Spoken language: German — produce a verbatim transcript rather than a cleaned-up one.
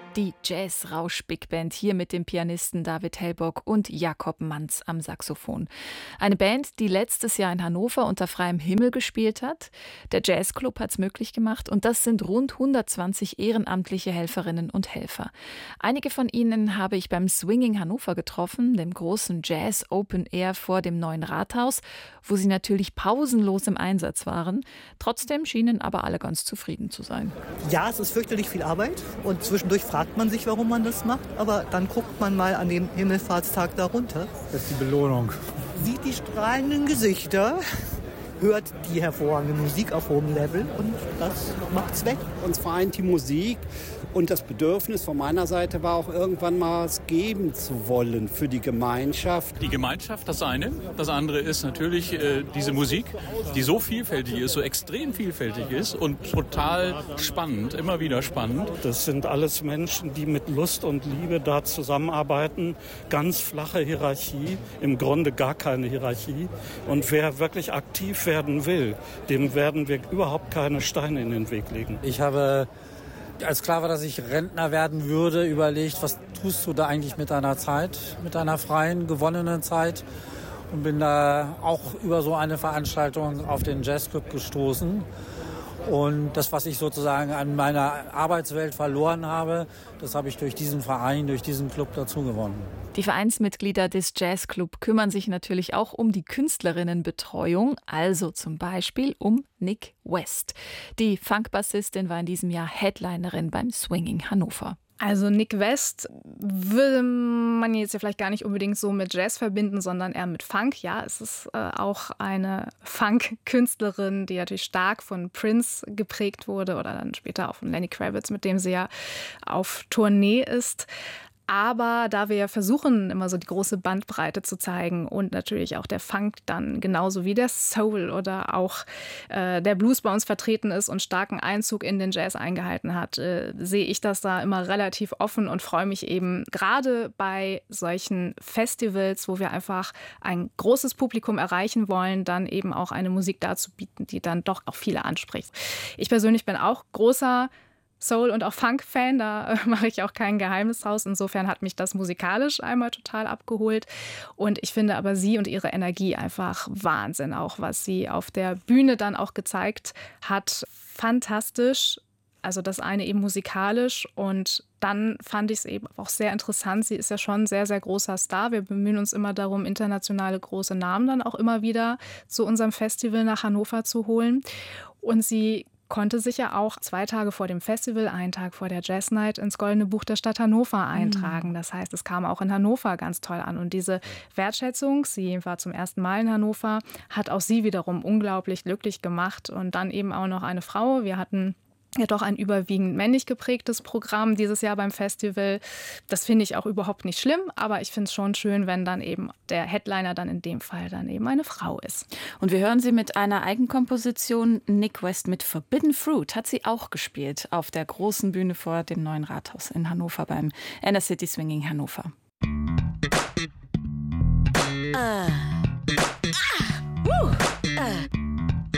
Die Jazz-Rausch-Big Band hier mit dem Pianisten David Hellbock und Jakob Manz am Saxophon. Eine Band, die letztes Jahr in Hannover unter freiem Himmel gespielt hat. Der Jazzclub hat es möglich gemacht und das sind rund hundertzwanzig ehrenamtliche Helferinnen und Helfer. Einige von ihnen habe ich beim Swinging Hannover getroffen, dem großen Jazz Open Air vor dem neuen Rathaus, wo sie natürlich pausenlos im Einsatz waren. Trotzdem schienen aber alle ganz zufrieden zu sein. Ja, es ist fürchterlich viel Arbeit und zwischendurch fragt man sich, warum man das macht, aber dann guckt man mal an dem Himmelfahrtstag da runter. Das ist die Belohnung. Sieht die strahlenden Gesichter, hört die hervorragende Musik auf hohem Level und das macht's weg. Uns vereint die Musik und das Bedürfnis von meiner Seite war auch irgendwann mal was geben zu wollen für die Gemeinschaft. Die Gemeinschaft, das eine. Das andere ist natürlich äh, diese Musik, die so vielfältig ist, so extrem vielfältig ist und total spannend, immer wieder spannend. Das sind alles Menschen, die mit Lust und Liebe da zusammenarbeiten. Ganz flache Hierarchie, im Grunde gar keine Hierarchie. Und wer wirklich aktiv werden will, dem werden wir überhaupt keine Steine in den Weg legen. Ich habe, als klar war, dass ich Rentner werden würde, überlegt, was tust du da eigentlich mit deiner Zeit, mit deiner freien, gewonnenen Zeit? Und bin da auch über so eine Veranstaltung auf den Jazzclub gestoßen. Und das, was ich sozusagen an meiner Arbeitswelt verloren habe, das habe ich durch diesen Verein, durch diesen Club dazu gewonnen. Die Vereinsmitglieder des Jazzclub kümmern sich natürlich auch um die Künstlerinnenbetreuung, also zum Beispiel um Nick West. Die Funkbassistin war in diesem Jahr Headlinerin beim Swinging Hannover. Also Nick West würde man jetzt ja vielleicht gar nicht unbedingt so mit Jazz verbinden, sondern eher mit Funk. Ja, es ist äh, auch eine Funk-Künstlerin, die natürlich stark von Prince geprägt wurde oder dann später auch von Lenny Kravitz, mit dem sie ja auf Tournee ist. Aber da wir ja versuchen, immer so die große Bandbreite zu zeigen und natürlich auch der Funk dann genauso wie der Soul oder auch äh, der Blues bei uns vertreten ist und starken Einzug in den Jazz eingehalten hat, äh, sehe ich das da immer relativ offen und freue mich eben gerade bei solchen Festivals, wo wir einfach ein großes Publikum erreichen wollen, dann eben auch eine Musik dazu bieten, die dann doch auch viele anspricht. Ich persönlich bin auch großer Soul- und auch Funk-Fan, da mache ich auch kein Geheimnis draus. Insofern hat mich das musikalisch einmal total abgeholt. Und ich finde aber sie und ihre Energie einfach Wahnsinn, auch was sie auf der Bühne dann auch gezeigt hat. Fantastisch. Also das eine eben musikalisch und dann fand ich es eben auch sehr interessant. Sie ist ja schon ein sehr, sehr großer Star. Wir bemühen uns immer darum, internationale große Namen dann auch immer wieder zu unserem Festival nach Hannover zu holen. Und sie konnte sich ja auch zwei Tage vor dem Festival, einen Tag vor der Jazz Night, ins Goldene Buch der Stadt Hannover eintragen. Das heißt, es kam auch in Hannover ganz toll an. Und diese Wertschätzung, sie war zum ersten Mal in Hannover, hat auch sie wiederum unglaublich glücklich gemacht. Und dann eben auch noch eine Frau. Wir hatten ja doch ein überwiegend männlich geprägtes Programm dieses Jahr beim Festival. Das finde ich auch überhaupt nicht schlimm, aber ich finde es schon schön, wenn dann eben der Headliner dann in dem Fall dann eben eine Frau ist. Und wir hören sie mit einer Eigenkomposition. Nick West mit Forbidden Fruit hat sie auch gespielt auf der großen Bühne vor dem neuen Rathaus in Hannover beim Inner City Swinging Hannover. Ah.